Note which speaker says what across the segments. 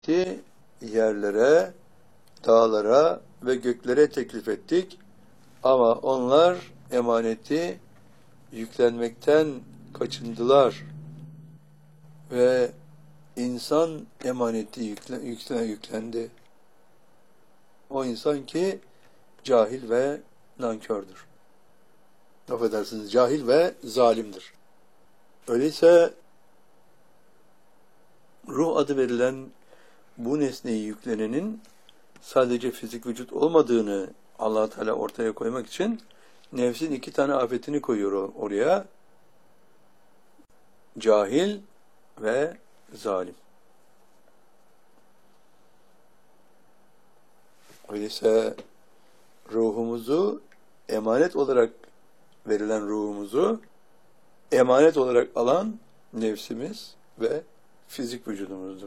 Speaker 1: Yerlere, dağlara ve göklere teklif ettik. Ama onlar emaneti yüklenmekten kaçındılar. Ve insan emaneti yüklendi. O insan ki cahil ve nankördür. Affedersiniz, cahil ve zalimdir. Öyleyse ruh adı verilen bu nesneyi yüklenenin sadece fizik vücut olmadığını Allah Teala ortaya koymak için nefsin iki tane afetini koyuyor oraya. Cahil ve zalim. Öyleyse ruhumuzu emanet olarak verilen ruhumuzu emanet olarak alan nefsimiz ve fizik vücudumuzdur.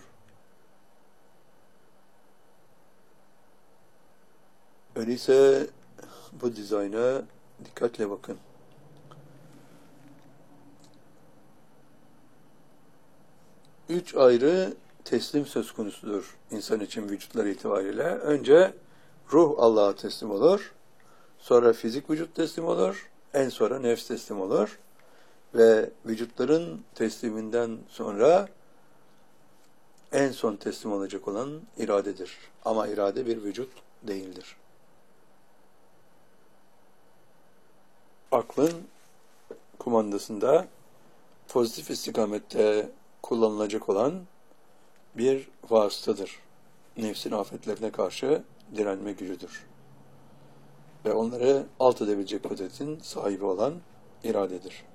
Speaker 1: Öyleyse bu dizayna dikkatle bakın. Üç ayrı teslim söz konusudur insan için vücutları itibariyle. Önce ruh Allah'a teslim olur, sonra fizik vücut teslim olur, en sonra nefs teslim olur ve vücutların tesliminden sonra en son teslim olacak olan iradedir. Ama irade bir vücut değildir. Aklın kumandasında pozitif istikamette kullanılacak olan bir vasıtadır. Nefsin afetlerine karşı direnme gücüdür. Ve onları alt edebilecek kudretin sahibi olan iradedir.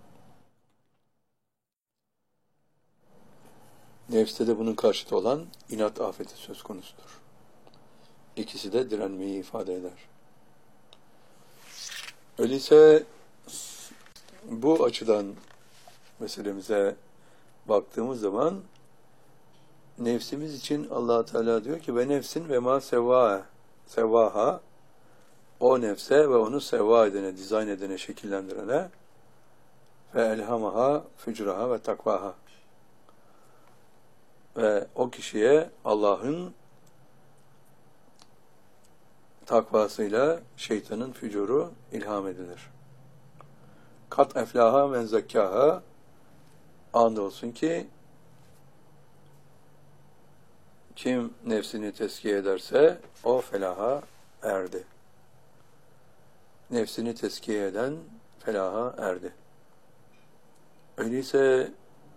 Speaker 1: Nefste de bunun karşıtı olan inat afeti söz konusudur. İkisi de direnmeyi ifade eder. Öyleyse bu açıdan meselemize baktığımız zaman nefsimiz için Allah Teala diyor ki ve nefsin ve ma sevaha o nefse ve onu seva edene, dizayn edene, şekillendirene ve elhamaha fücraha ve takvaha ve o kişiye Allah'ın takvasıyla şeytanın fücuru ilham edilir. Kat eflaha men zekkaha andolsun ki kim nefsini tezkiye ederse o felaha erdi. Nefsini tezkiye eden felaha erdi. Öyleyse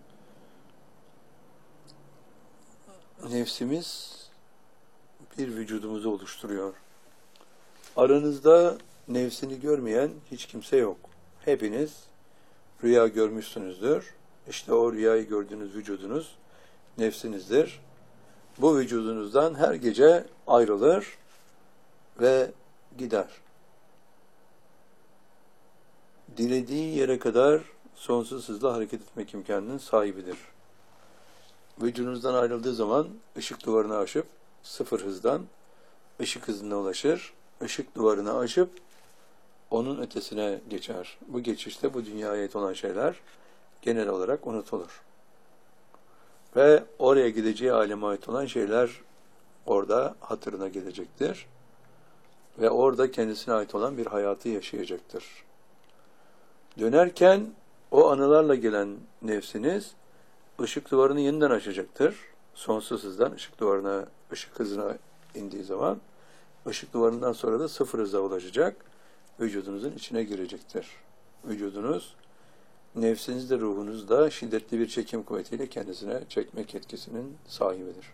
Speaker 1: nefsimiz bir vücudumuzu oluşturuyor. Aranızda nefsini görmeyen hiç kimse yok. Hepiniz rüya görmüşsünüzdür. İşte o rüyayı gördüğünüz vücudunuz nefsinizdir. Bu vücudunuzdan her gece ayrılır ve gider. Dilediği yere kadar sonsuz hızla hareket etmek imkanının sahibidir. Vücudunuzdan ayrıldığı zaman ışık duvarını aşıp sıfır hızdan ışık hızına ulaşır. Işık duvarını aşıp onun ötesine geçer. Bu geçişte bu dünyaya ait olan şeyler genel olarak unutulur. Ve oraya gideceği aleme ait olan şeyler orada hatırına gelecektir. Ve orada kendisine ait olan bir hayatı yaşayacaktır. Dönerken o anılarla gelen nefsiniz ışık duvarını yeniden açacaktır. Sonsuz hızdan ışık duvarına, ışık hızına indiği zaman ışık duvarından sonra da sıfır hıza ulaşacak. Vücudunuzun içine girecektir. Vücudunuz nefsiniz de ruhunuz da şiddetli bir çekim kuvvetiyle kendisine çekmek yetkisinin sahibidir.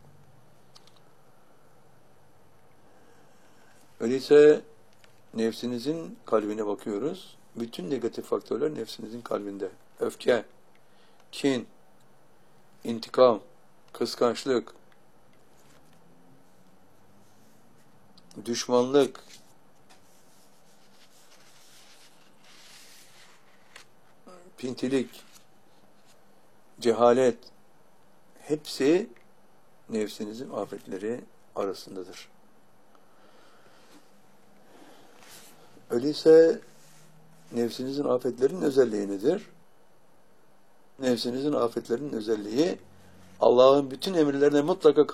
Speaker 1: Öyleyse nefsinizin kalbine bakıyoruz. Bütün negatif faktörler nefsinizin kalbinde. Öfke, kin, intikam, kıskançlık, düşmanlık, pintilik, cehalet, hepsi nefsinizin afetleri arasındadır. Öyleyse nefsinizin afetlerinin özelliği nedir? Nefsinizin afetlerinin özelliği Allah'ın bütün emirlerine mutlaka